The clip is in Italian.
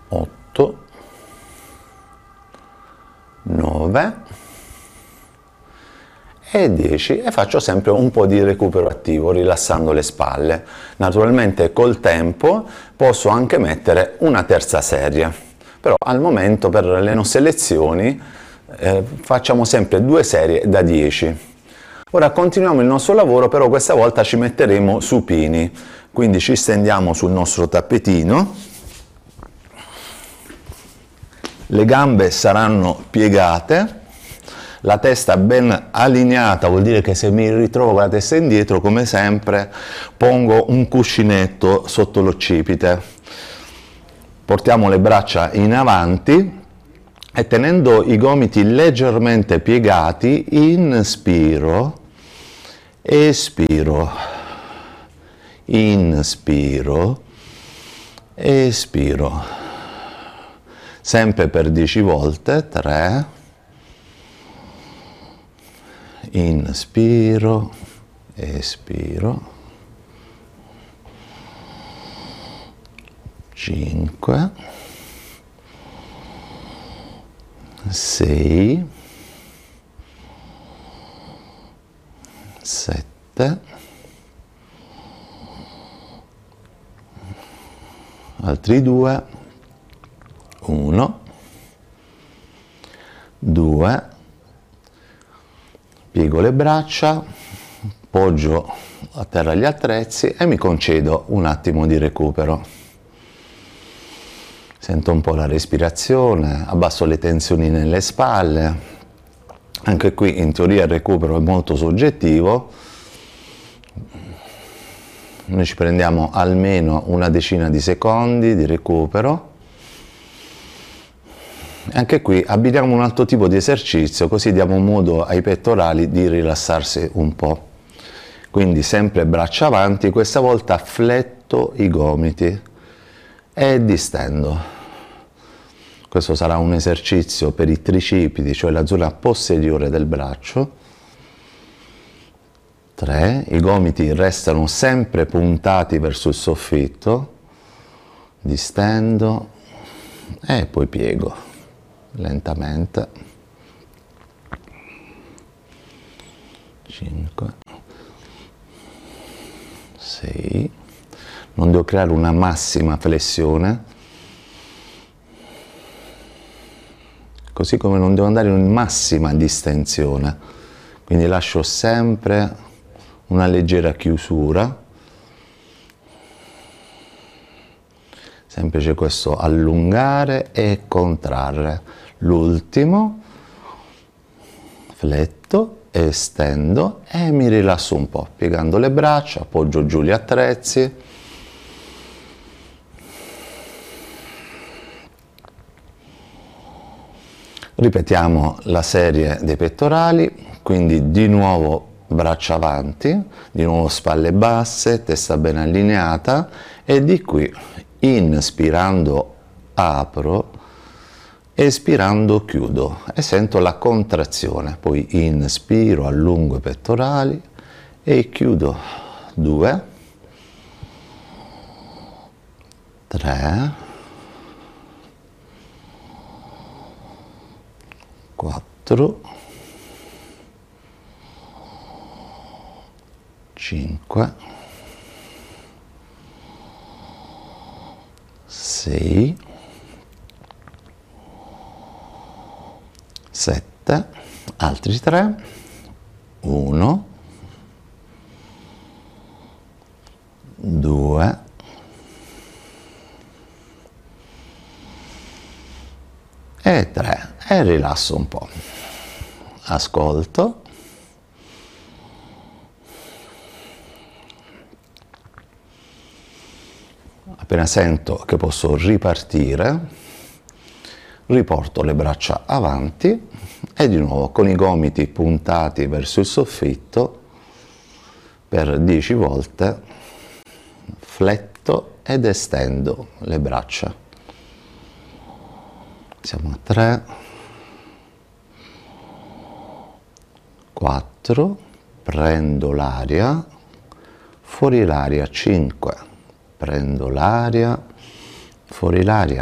8, 9 e 10 e faccio sempre un po' di recupero attivo rilassando le spalle. Naturalmente col tempo posso anche mettere una terza serie, però al momento per le nostre lezioni facciamo sempre 2 serie da 10. Ora continuiamo il nostro lavoro, però questa volta ci metteremo supini, quindi ci stendiamo sul nostro tappetino, le gambe saranno piegate, la testa ben allineata, vuol dire che se mi ritrovo con la testa indietro, come sempre, pongo un cuscinetto sotto l'occipite. Portiamo le braccia in avanti e tenendo i gomiti leggermente piegati, inspiro, espiro, inspiro, espiro. Sempre per 10 volte, 3, inspiro, espiro, 5, 6, 7, altri 2, 1, 2, piego le braccia, poggio a terra gli attrezzi e mi concedo un attimo di recupero. Sento un po' la respirazione, abbasso le tensioni nelle spalle. Anche qui in teoria il recupero è molto soggettivo. Noi ci prendiamo almeno una decina di secondi di recupero. Anche qui abbiniamo un altro tipo di esercizio, così diamo modo ai pettorali di rilassarsi un po'. Quindi sempre braccia avanti, questa volta fletto i gomiti e distendo. Questo sarà un esercizio per i tricipiti, cioè la zona posteriore del braccio. 3, i gomiti restano sempre puntati verso il soffitto, distendo e poi piego lentamente. 5, 6, non devo creare una massima flessione, così come non devo andare in massima distensione, quindi lascio sempre una leggera chiusura, sempre c'è questo allungare e contrarre. L'ultimo, fletto, estendo e mi rilasso un po', piegando le braccia, appoggio giù gli attrezzi. Ripetiamo la serie dei pettorali, quindi di nuovo braccia avanti, di nuovo spalle basse, testa ben allineata e di qui inspirando apro, espirando chiudo e sento la contrazione, poi inspiro, allungo i pettorali e chiudo. 2, 3, 4, 5, 6, 7, altri 3, 1, 2, e 3 e rilasso un po'. Ascolto. Appena sento che posso ripartire, riporto le braccia avanti e di nuovo con i gomiti puntati verso il soffitto per 10 volte fletto ed estendo le braccia. Siamo a 3, 4, prendo l'aria, fuori l'aria, 5, prendo l'aria, fuori l'aria,